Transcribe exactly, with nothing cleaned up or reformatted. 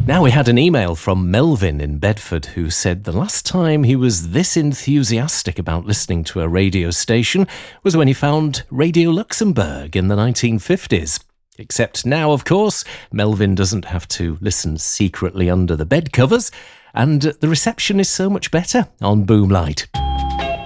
Now, we had an email from Melvin in Bedford who said the last time he was this enthusiastic about listening to a radio station was when he found Radio Luxembourg in the nineteen fifties. Except now, of course, Melvin doesn't have to listen secretly under the bed covers, and the reception is so much better on Boomlight.